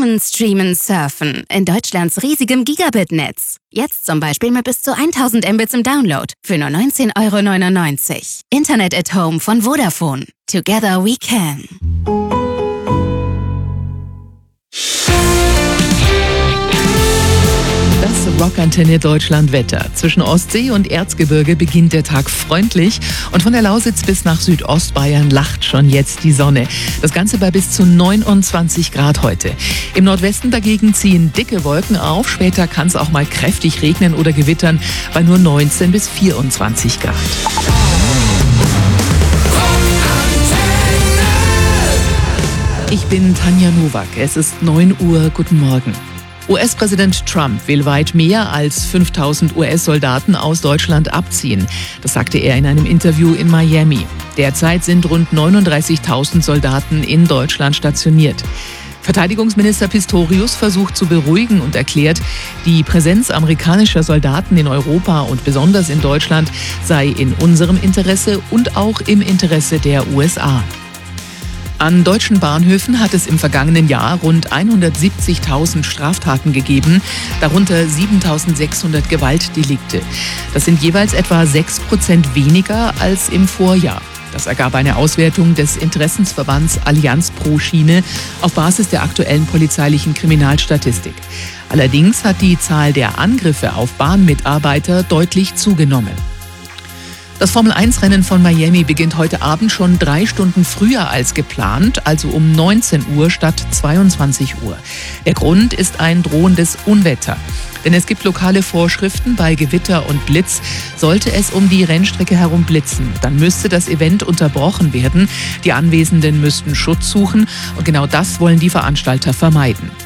Gamen, Streamen, Surfen in Deutschlands riesigem Gigabit-Netz. Jetzt zum Beispiel mit bis zu 1000 Mbits im Download für nur 19,99 €. Internet at Home von Vodafone. Together we can. Das Rockantenne Deutschland Wetter. Zwischen Ostsee und Erzgebirge beginnt der Tag freundlich und von der Lausitz bis nach Südostbayern lacht schon jetzt die Sonne. Das Ganze bei bis zu 29 Grad heute. Im Nordwesten dagegen ziehen dicke Wolken auf. Später kann es auch mal kräftig regnen oder gewittern bei nur 19 bis 24 Grad. Ich bin Tanja Nowak. Es ist 9 Uhr. Guten Morgen. US-Präsident Trump will weit mehr als 5000 US-Soldaten aus Deutschland abziehen. Das sagte er in einem Interview in Miami. Derzeit sind rund 39.000 Soldaten in Deutschland stationiert. Verteidigungsminister Pistorius versucht zu beruhigen und erklärt, die Präsenz amerikanischer Soldaten in Europa und besonders in Deutschland sei in unserem Interesse und auch im Interesse der USA. An deutschen Bahnhöfen hat es im vergangenen Jahr rund 170.000 Straftaten gegeben, darunter 7.600 Gewaltdelikte. Das sind jeweils etwa 6% weniger als im Vorjahr. Das ergab eine Auswertung des Interessensverbands Allianz pro Schiene auf Basis der aktuellen polizeilichen Kriminalstatistik. Allerdings hat die Zahl der Angriffe auf Bahnmitarbeiter deutlich zugenommen. Das Formel-1-Rennen von Miami beginnt heute Abend schon 3 Stunden früher als geplant, also um 19 Uhr statt 22 Uhr. Der Grund ist ein drohendes Unwetter. Denn es gibt lokale Vorschriften, bei Gewitter und Blitz sollte es um die Rennstrecke herum blitzen. Dann müsste das Event unterbrochen werden. Die Anwesenden müssten Schutz suchen und genau das wollen die Veranstalter vermeiden.